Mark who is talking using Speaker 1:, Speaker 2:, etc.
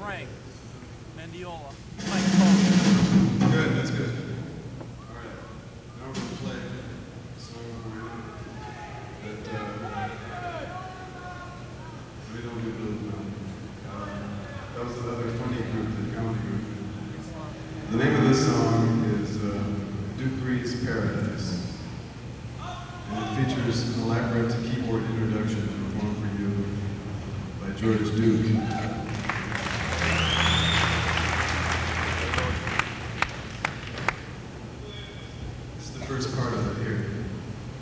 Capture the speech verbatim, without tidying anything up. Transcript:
Speaker 1: Frank Mendiola. Mike
Speaker 2: Good, that's good. All right, now we're going to play a song for you that uh, we don't do blues now. Uh, that was another funny group, the comedy group. The name of this song is uh, Dupree's Paradise. And it features an elaborate keyboard introduction performed for you by George Duke.